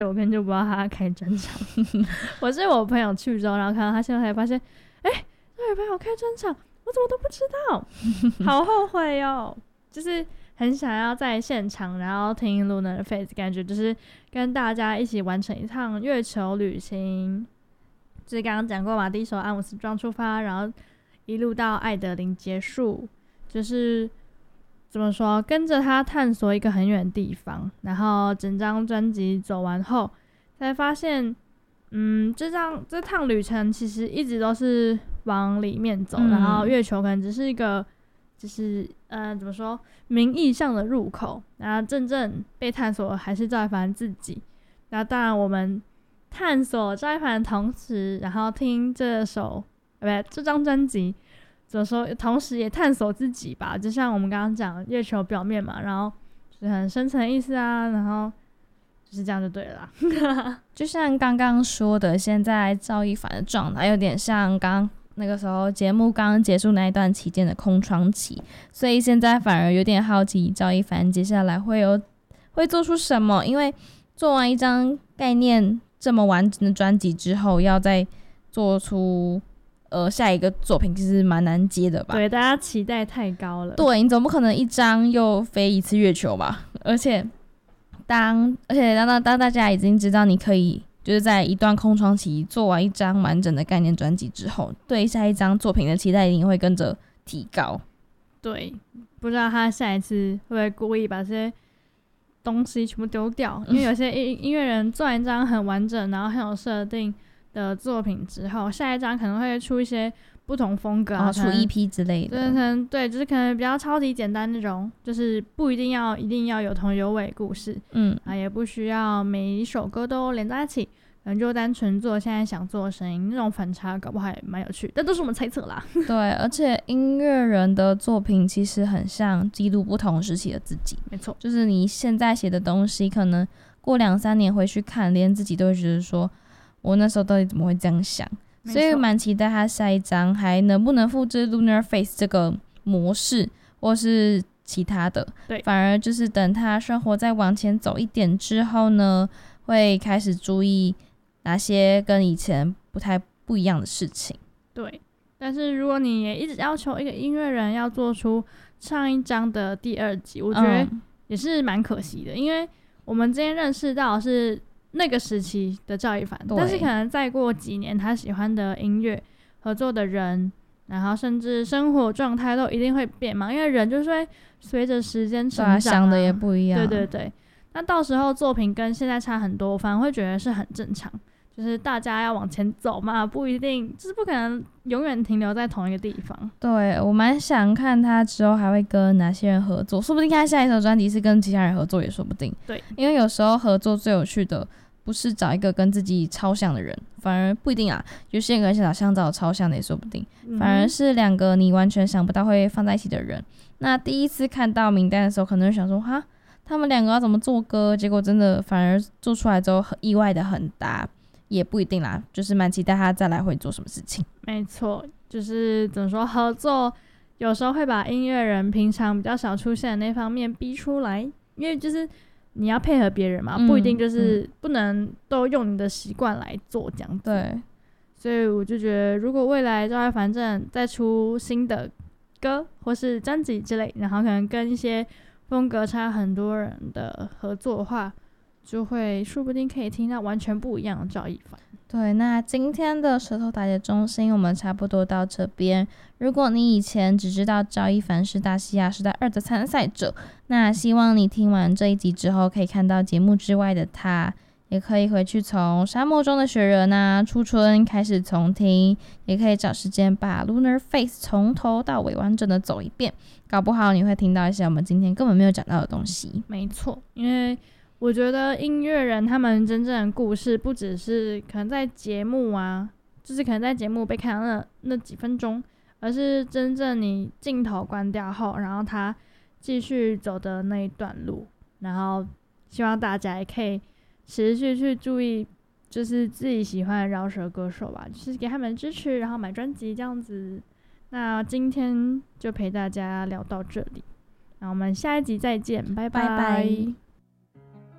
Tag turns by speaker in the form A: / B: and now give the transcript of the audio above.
A: 我根本就不知道他开专场。我是我朋友去之后，然后看到他，现在才发现，那有朋友开专场，我怎么都不知道，好后悔哦。就是很想要在现场，然后听 Lunar Face， 感觉就是跟大家一起完成一趟月球旅行。就是刚刚讲过嘛，第一首阿姆斯壮出发，然后一路到艾德林结束，就是怎么说，跟着他探索一个很远的地方，然后整张专辑走完后，才发现，这趟旅程其实一直都是往里面走，然后月球可能只是一个，就是怎么说，名义上的入口，然后真正被探索的还是赵一凡自己。然后当然我们探索赵一凡的同时，然后听这张专辑。怎么说？同时也探索自己吧，就像我们刚刚讲月球表面嘛，然后就是很深层意思啊，然后就是这样就对了啦。
B: 就像刚刚说的，现在赵一凡的状态有点像刚那个时候节目刚刚结束那一段期间的空窗期，所以现在反而有点好奇赵一凡接下来会做出什么，因为做完一张概念这么完整的专辑之后，要再做出下一个作品其实蛮难接的吧？
A: 对，大家期待太高了。
B: 对，你总不可能一张又飞一次月球吧？而且当大家已经知道你可以就是在一段空窗期做完一张完整的概念专辑之后，对下一张作品的期待一定会跟着提高。
A: 对，不知道他下一次会不会故意把这些东西全部丢掉，因为有些音乐人做完一张很完整，然后很有设定的作品之后，下一张可能会出一些不同风格
B: 出 EP 之类的。
A: 对，就是可能比较超级简单那种，就是不一定要有头有尾故事，也不需要每一首歌都连在一起，可能就单纯做现在想做的声音，那种反差搞不好还蛮有趣，但都是我们猜测啦。
B: 对，而且音乐人的作品其实很像记录不同时期的自己，
A: 没错，
B: 就是你现在写的东西，可能过2-3年回去看，连自己都会觉得说，我那时候到底怎么会这样想？所以蛮期待他下一张还能不能复制 Lunar Face 这个模式，或是其他的。
A: 对，
B: 反而就是等他生活再往前走一点之后呢，会开始注意哪些跟以前不一样的事情。
A: 对，但是如果你也一直要求一个音乐人要做出上一张的第2集，我觉得也是蛮可惜的，因为我们今天认识到的是那个时期的赵一凡，但是可能再过几年，他喜欢的音乐、合作的人，然后甚至生活状态都一定会变嘛，因为人就是会随着时间成长
B: 想的也不一样。
A: 对，那到时候作品跟现在差很多，我反而会觉得是很正常。就是大家要往前走嘛，不一定，就是不可能永远停留在同一个地方。
B: 对，我蛮想看他之后还会跟哪些人合作，说不定他下一首专辑是跟其他人合作也说不定。
A: 对，
B: 因为有时候合作最有趣的不是找一个跟自己超像的人，反而不一定啊，有些人可能想找超像的也说不定，反而是2个你完全想不到会放在一起的人。那第一次看到名单的时候，可能会想说哈，他们2个要怎么做歌？结果真的反而做出来之后意外的很搭。也不一定啦，就是蛮期待他再来会做什么事情。
A: 没错，就是怎么说，合作有时候会把音乐人平常比较少出现的那方面逼出来，因为就是你要配合别人嘛，不一定就是不能都用你的习惯来做这样子。
B: 对，
A: 所以我就觉得，如果未来赵一凡正再出新的歌或是专辑之类，然后可能跟一些风格差很多人的合作的话，就会说不定可以听到完全不一样的赵一凡。
B: 对，那今天的舌头打结中心我们差不多到这边。如果你以前只知道赵一凡是大西亚时代2的参赛者，那希望你听完这一集之后可以看到节目之外的他，也可以回去从沙漠中的雪人啊、初春开始重听，也可以找时间把 Lunar Face 从头到尾完整的走一遍，搞不好你会听到一些我们今天根本没有讲到的东西。
A: 没错，因为我觉得音乐人他们真正的故事不只是可能在节目啊，就是可能在节目被看到那几分钟，而是真正你镜头关掉后，然后他继续走的那一段路，然后希望大家也可以持续去注意，就是自己喜欢的饶舌歌手吧，就是给他们支持，然后买专辑这样子。那今天就陪大家聊到这里，那我们下一集再见，拜拜。